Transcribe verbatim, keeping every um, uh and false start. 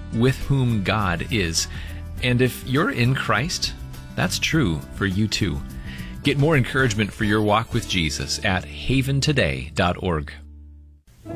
with whom God is. And if you're in Christ, that's true for you too. Get more encouragement for your walk with Jesus at haven today dot org.